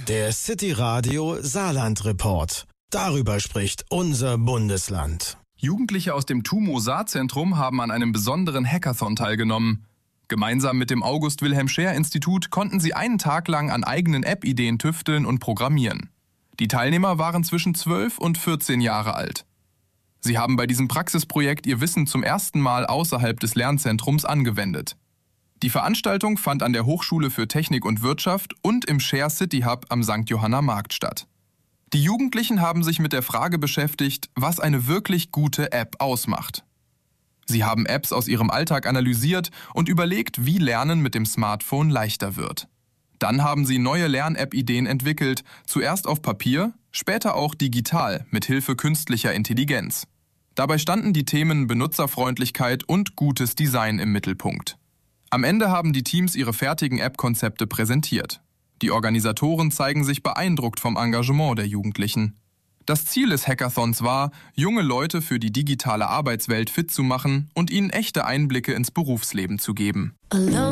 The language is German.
Der City Radio Saarland Report. Darüber spricht unser Bundesland. Jugendliche aus dem TUMO-Saarzentrum haben an einem besonderen Hackathon teilgenommen. Gemeinsam mit dem August-Wilhelm-Scheer-Institut konnten sie einen Tag lang an eigenen App-Ideen tüfteln und programmieren. Die Teilnehmer waren zwischen 12 und 14 Jahre alt. Sie haben bei diesem Praxisprojekt ihr Wissen zum ersten Mal außerhalb des Lernzentrums angewendet. Die Veranstaltung fand an der Hochschule für Technik und Wirtschaft und im Share City Hub am St. Johanna Markt statt. Die Jugendlichen haben sich mit der Frage beschäftigt, was eine wirklich gute App ausmacht. Sie haben Apps aus ihrem Alltag analysiert und überlegt, wie Lernen mit dem Smartphone leichter wird. Dann haben sie neue Lern-App-Ideen entwickelt, zuerst auf Papier, später auch digital mit Hilfe künstlicher Intelligenz. Dabei standen die Themen Benutzerfreundlichkeit und gutes Design im Mittelpunkt. Am Ende haben die Teams ihre fertigen App-Konzepte präsentiert. Die Organisatoren zeigen sich beeindruckt vom Engagement der Jugendlichen. Das Ziel des Hackathons war, junge Leute für die digitale Arbeitswelt fit zu machen und ihnen echte Einblicke ins Berufsleben zu geben.